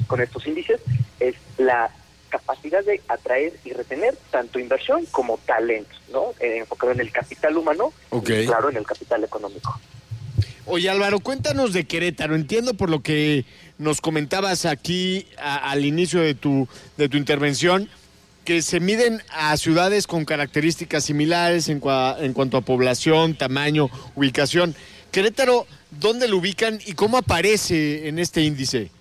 con estos índices es la capacidad de atraer y retener tanto inversión como talento, ¿no? Enfocado en el capital humano y, claro, en el capital económico. Oye, Álvaro, cuéntanos de Querétaro. Entiendo por lo que nos comentabas aquí al inicio de tu intervención, que se miden a ciudades con características similares en cuanto a población, tamaño, ubicación. Querétaro, ¿dónde lo ubican y cómo aparece en este índice?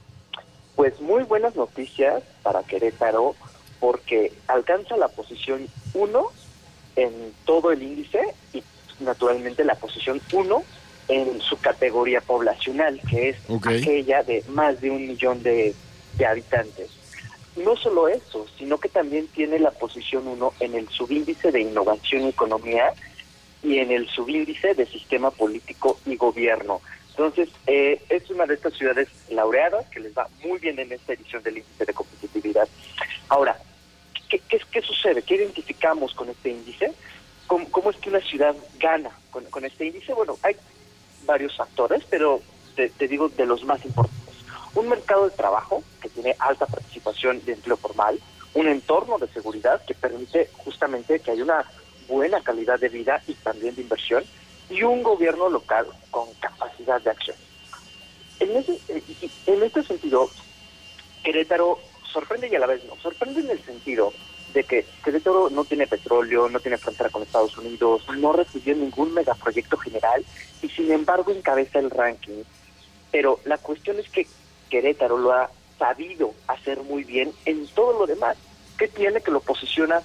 Pues muy buenas noticias para Querétaro, porque alcanza la posición 1 en todo el índice y naturalmente la posición 1 en su categoría poblacional, que es aquella de más de 1 millón de habitantes. No solo eso, sino que también tiene la posición 1 en el subíndice de innovación y economía y en el subíndice de sistema político y gobierno. Entonces, es una de estas ciudades laureadas que les va muy bien en esta edición del índice de competitividad. Ahora, ¿qué sucede? ¿Qué identificamos con este índice? ¿Cómo es que una ciudad gana con este índice? Bueno, hay varios factores, pero te digo de los más importantes. Un mercado de trabajo que tiene alta participación de empleo formal, un entorno de seguridad que permite justamente que haya una buena calidad de vida y también de inversión, y un gobierno local con capacidad de acción. En este sentido, Querétaro sorprende y a la vez no. Sorprende en el sentido de que Querétaro no tiene petróleo, no tiene frontera con Estados Unidos, no recibió ningún megaproyecto general y sin embargo encabeza el ranking. Pero la cuestión es que Querétaro lo ha sabido hacer muy bien en todo lo demás. ¿Qué tiene que lo posiciona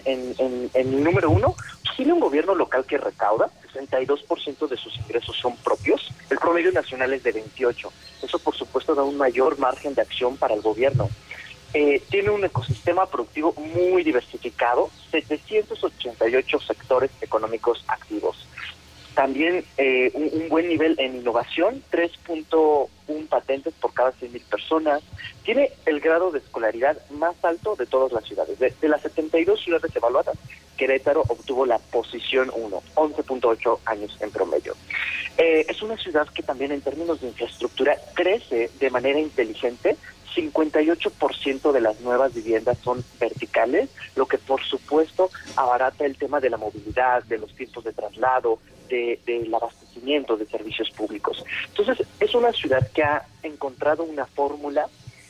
en el número 1? Tiene un gobierno local que recauda, 62% de sus ingresos son propios, el promedio nacional es de 28%. Eso, por supuesto, da un mayor margen de acción para el gobierno. Tiene un ecosistema productivo muy diversificado, 788 sectores económicos activos. También un buen nivel en innovación, 3.1 patentes por cada 100,000 personas. Tiene el grado de escolaridad más alto de todas las ciudades. De las 72 ciudades evaluadas, Querétaro obtuvo la posición 1, 11.8 años en promedio. Es una ciudad que también en términos de infraestructura crece de manera inteligente. 58% de las nuevas viviendas son verticales, lo que por supuesto abarata el tema de la movilidad, de los tiempos de traslado, del abastecimiento de servicios públicos. Entonces, es una ciudad que ha encontrado una fórmula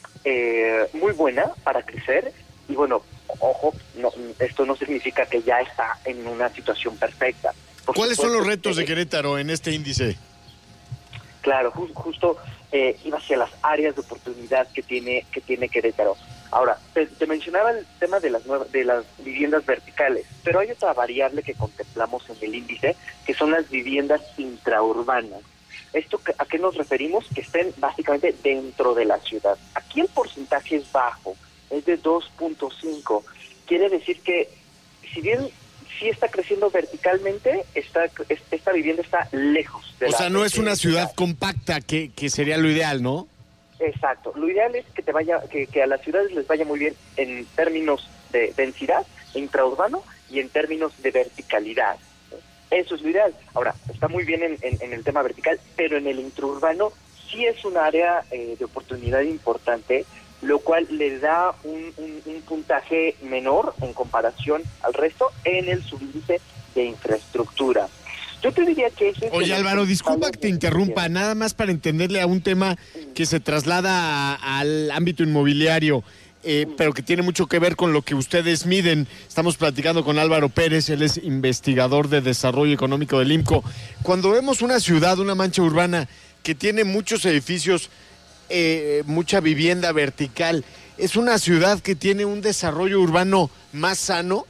muy buena para crecer y bueno, ojo, esto no significa que ya está en una situación perfecta. ¿Cuáles son los retos de Querétaro en este índice? Claro, justo iba hacia las áreas de oportunidad que tiene Querétaro. Ahora, te mencionaba el tema de las viviendas verticales, pero hay otra variable que contemplamos en el índice, que son las viviendas intraurbanas. ¿Esto a qué nos referimos? Que estén básicamente dentro de la ciudad. Aquí el porcentaje es bajo, es de 2.5. Quiere decir que, si bien sí está creciendo verticalmente, esta vivienda está lejos de no es una ciudad compacta, que sería lo ideal, ¿no? Exacto. Lo ideal es que a las ciudades les vaya muy bien en términos de densidad intraurbano y en términos de verticalidad. Eso es lo ideal. Ahora, está muy bien en el tema vertical, pero en el intraurbano sí es un área de oportunidad importante, lo cual le da un puntaje menor en comparación al resto en el subíndice de infraestructura. Yo te diría que Oye, Álvaro, disculpa que te interrumpa, nada más para entenderle a un tema que se traslada al ámbito inmobiliario, pero que tiene mucho que ver con lo que ustedes miden. Estamos platicando con Álvaro Pérez, él es investigador de desarrollo económico del IMCO. Cuando vemos una ciudad, una mancha urbana que tiene muchos edificios, mucha vivienda vertical, ¿es una ciudad que tiene un desarrollo urbano más sano?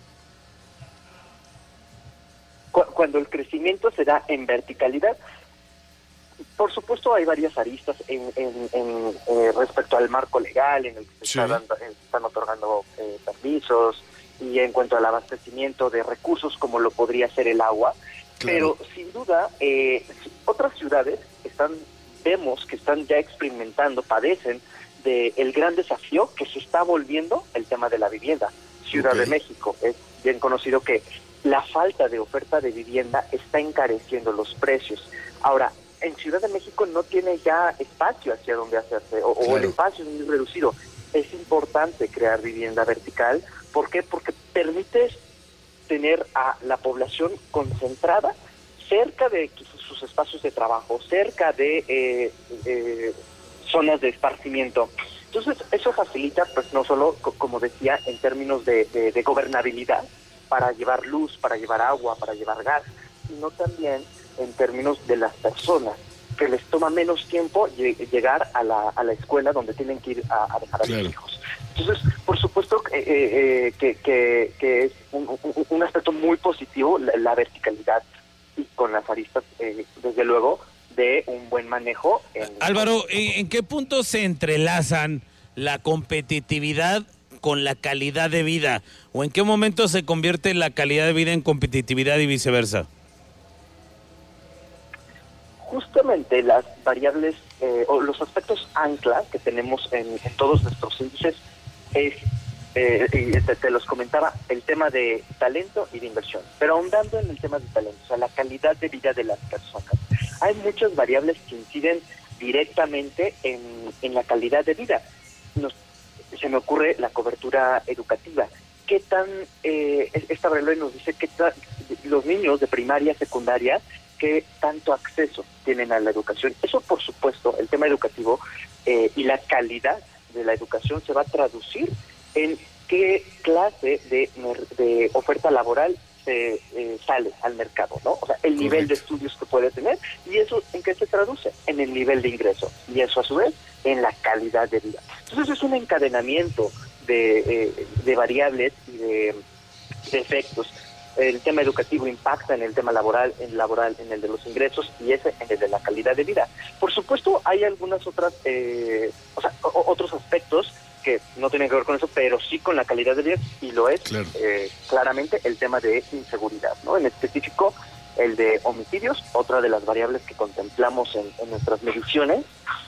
Cuando el crecimiento se da en verticalidad, por supuesto hay varias aristas respecto al marco legal en el que se están otorgando permisos y en cuanto al abastecimiento de recursos como lo podría ser el agua, pero sin duda otras ciudades vemos que están ya experimentando, padecen del gran desafío que se está volviendo el tema de la vivienda. Ciudad de México, es bien conocido que la falta de oferta de vivienda está encareciendo los precios. Ahora, en Ciudad de México no tiene ya espacio hacia donde hacerse, o el espacio es muy reducido. Es importante crear vivienda vertical. ¿Por qué? Porque permites tener a la población concentrada cerca de sus espacios de trabajo, cerca de zonas de esparcimiento. Entonces, eso facilita, pues no solo, como decía, en términos de gobernabilidad, para llevar luz, para llevar agua, para llevar gas, sino también en términos de las personas, que les toma menos tiempo llegar a la escuela donde tienen que ir a dejar a sus hijos. Entonces, por supuesto que es un aspecto muy positivo la verticalidad, y con las aristas, desde luego, de un buen manejo. Álvaro, ¿en qué punto se entrelazan la competitividad con la calidad de vida? ¿O en qué momento se convierte la calidad de vida en competitividad y viceversa? Justamente las variables o los aspectos ancla que tenemos en todos nuestros índices es, te los comentaba, el tema de talento y de inversión. Pero ahondando en el tema de talento, o sea, la calidad de vida de las personas. Hay muchas variables que inciden directamente en la calidad de vida. Se me ocurre la cobertura educativa. ¿Qué tan, esta variable nos dice que los niños de primaria, secundaria, qué tanto acceso tienen a la educación? Eso, por supuesto, el tema educativo y la calidad de la educación se va a traducir en qué clase de oferta laboral se sale al mercado, ¿no? O sea, el nivel de estudios que puede tener, y eso ¿en qué se traduce? En el nivel de ingreso, y eso a su vez en la calidad de vida. Entonces es un encadenamiento de variables y de efectos. El tema educativo impacta en el tema laboral, en el de los ingresos, y ese en el de la calidad de vida. Por supuesto, hay algunas otras, otros aspectos que no tienen que ver con eso, pero sí con la calidad de vida, y lo es claramente el tema de inseguridad, ¿no? En específico, el de homicidios, otra de las variables que contemplamos en nuestras mediciones,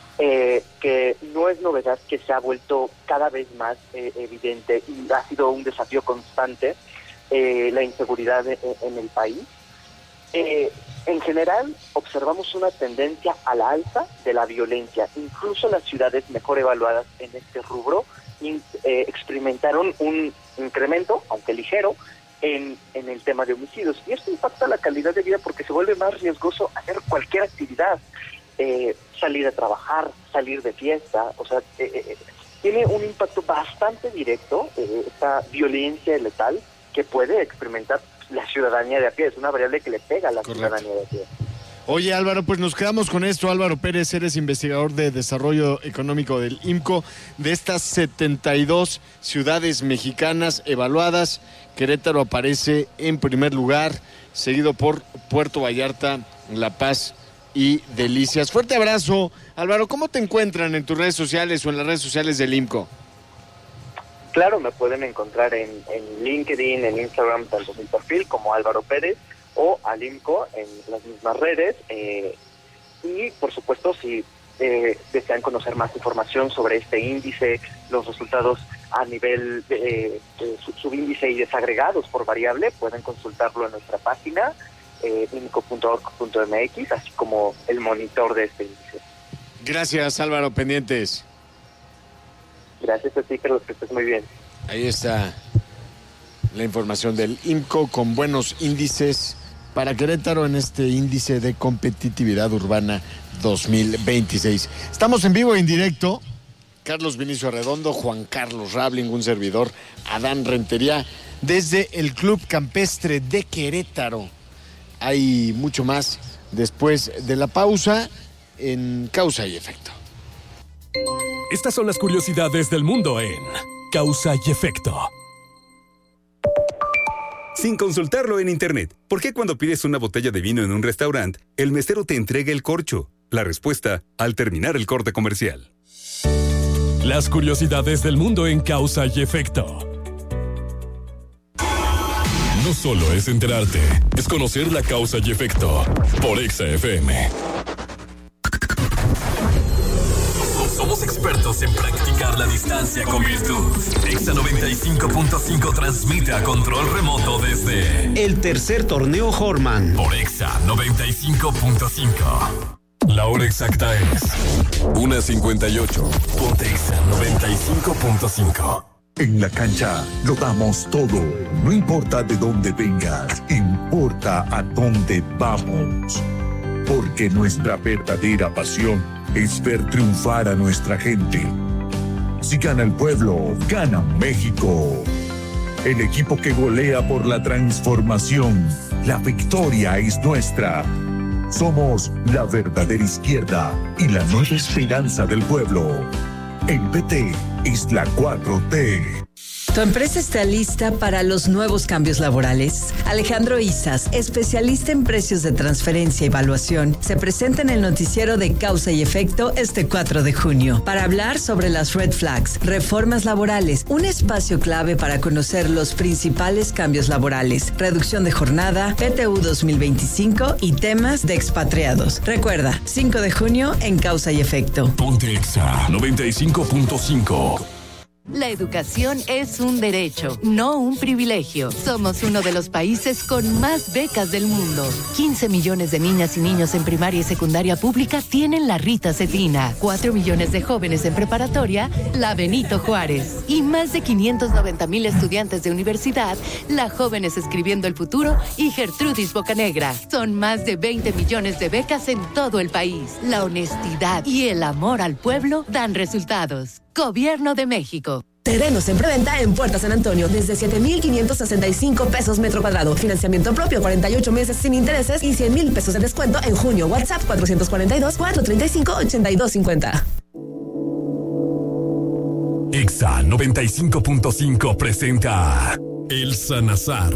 que no es novedad, que se ha vuelto cada vez más evidente, y ha sido un desafío constante, la inseguridad en el país. En general, observamos una tendencia a la alza de la violencia. Incluso las ciudades mejor evaluadas en este rubro experimentaron un incremento, aunque ligero, en el tema de homicidios. Y esto impacta la calidad de vida porque se vuelve más riesgoso hacer cualquier actividad, salir a trabajar, salir de fiesta. O sea, tiene un impacto bastante directo, esta violencia letal que puede experimentar la ciudadanía de a pie. Es una variable que le pega a la ciudadanía de a pie. Oye, Álvaro, pues nos quedamos con esto. Álvaro Pérez, eres investigador de desarrollo económico del IMCO. De estas 72 ciudades mexicanas evaluadas, Querétaro aparece en primer lugar, seguido por Puerto Vallarta, La Paz y Delicias. Fuerte abrazo. Álvaro, ¿cómo te encuentran en tus redes sociales o en las redes sociales del IMCO? Claro, me pueden encontrar en LinkedIn, en Instagram, tanto mi perfil como Álvaro Pérez, o al IMCO en las mismas redes. Y, por supuesto, si desean conocer más información sobre este índice, los resultados a nivel de subíndice y desagregados por variable, pueden consultarlo en nuestra página, imco.org.mx, así como el monitor de este índice. Gracias, Álvaro, pendientes. Gracias a ti, Carlos, que estés muy bien. Ahí está la información del IMCO con buenos índices para Querétaro en este índice de competitividad urbana 2026. Estamos en vivo e en directo. Carlos Vinicio Arredondo, Juan Carlos Rabling, un servidor, Adán Rentería, desde el Club Campestre de Querétaro. Hay mucho más después de la pausa en Causa y Efecto. Estas son las curiosidades del mundo en Causa y Efecto. Sin consultarlo en internet, ¿por qué cuando pides una botella de vino en un restaurante, el mesero te entrega el corcho? La respuesta, al terminar el corte comercial. Las curiosidades del mundo en Causa y Efecto. No solo es enterarte, es conocer la causa y efecto. Por Exa FM. Somos expertos en practicar la distancia con virtud. Exa 95.5 transmite a control remoto desde el tercer torneo Horman. Por Exa 95.5. La hora exacta es 1:58. Ponte Exa 95.5. En la cancha lo damos todo. No importa de dónde vengas, importa a dónde vamos. Porque nuestra verdadera pasión es ver triunfar a nuestra gente. Si gana el pueblo, gana México. El equipo que golea por la transformación. La victoria es nuestra. Somos la verdadera izquierda y la nueva esperanza del pueblo. El PT es la 4T. ¿Tu empresa está lista para los nuevos cambios laborales? Alejandro Izas, especialista en precios de transferencia y evaluación, se presenta en el noticiero de Causa y Efecto este 4 de junio para hablar sobre las red flags, reformas laborales, un espacio clave para conocer los principales cambios laborales, reducción de jornada, PTU 2025 y temas de expatriados. Recuerda, 5 de junio en Causa y Efecto. Ponte Exa 95.5. La educación es un derecho, no un privilegio. Somos uno de los países con más becas del mundo. 15 millones de niñas y niños en primaria y secundaria pública tienen la Rita Cetina. 4 millones de jóvenes en preparatoria, la Benito Juárez. Y más de 590,000 estudiantes de universidad, la Jóvenes Escribiendo el Futuro y Gertrudis Bocanegra. Son más de 20 millones de becas en todo el país. La honestidad y el amor al pueblo dan resultados. Gobierno de México. Terrenos en preventa en Puerta San Antonio desde 7,565 pesos metro cuadrado. Financiamiento propio 48 meses sin intereses y 100,000 pesos de descuento en junio. WhatsApp 442-435-8250. Exa 95.5 presenta El Sanazar.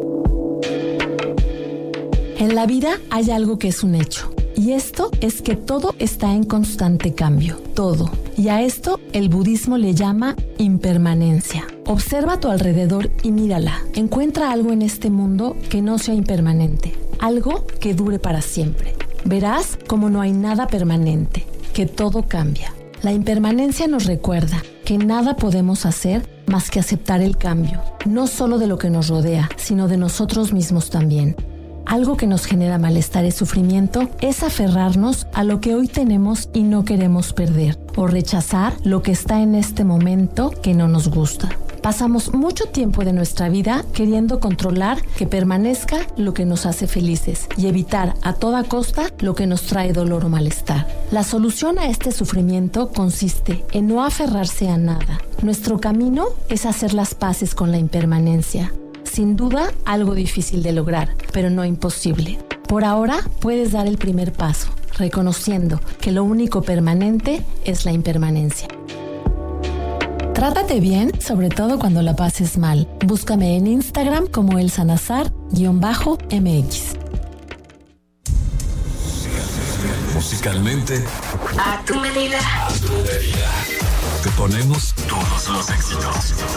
En la vida hay algo que es un hecho. Y esto es que todo está en constante cambio, todo. Y a esto el budismo le llama impermanencia. Observa a tu alrededor y mírala. Encuentra algo en este mundo que no sea impermanente, algo que dure para siempre. Verás como no hay nada permanente, que todo cambia. La impermanencia nos recuerda que nada podemos hacer más que aceptar el cambio, no solo de lo que nos rodea, sino de nosotros mismos también. Algo que nos genera malestar y sufrimiento es aferrarnos a lo que hoy tenemos y no queremos perder, o rechazar lo que está en este momento que no nos gusta. Pasamos mucho tiempo de nuestra vida queriendo controlar que permanezca lo que nos hace felices y evitar a toda costa lo que nos trae dolor o malestar. La solución a este sufrimiento consiste en no aferrarse a nada. Nuestro camino es hacer las paces con la impermanencia. Sin duda, algo difícil de lograr, pero no imposible. Por ahora, puedes dar el primer paso, reconociendo que lo único permanente es la impermanencia. Trátate bien, sobre todo cuando la pases mal. Búscame en Instagram como elsanazar_mx. Musicalmente, a tu medida. Te ponemos todos los éxitos.